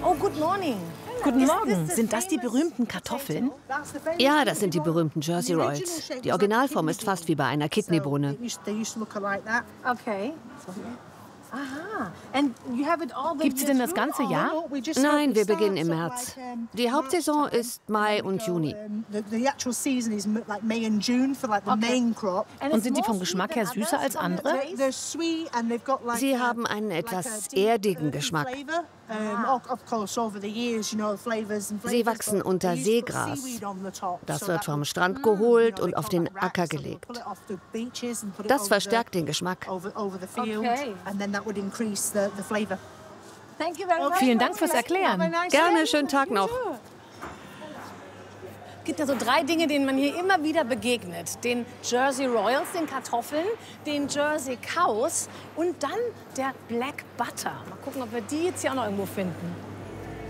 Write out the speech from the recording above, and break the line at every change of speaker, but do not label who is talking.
Oh, good morning. Guten Morgen. Sind das die berühmten Kartoffeln?
Ja, das sind die berühmten Jersey Rolls. Die Originalform ist fast wie bei einer Kidneybohne.
Okay. Aha. Gibt sie denn das ganze Jahr?
Nein, wir beginnen im März. Die Hauptsaison ist Mai und Juni.
Und sind sie vom Geschmack her süßer als andere?
Sie haben einen etwas erdigen Geschmack. Sie wachsen unter Seegras. Das wird vom Strand geholt und auf den Acker gelegt. Das verstärkt den Geschmack.
Okay. Vielen Dank fürs Erklären.
Gerne, schönen Tag noch.
Es gibt ja so 3 Dinge, denen man hier immer wieder begegnet. Den Jersey Royals, den Kartoffeln, den Jersey Cows und dann der Black Butter. Mal gucken, ob wir die jetzt hier auch noch irgendwo finden.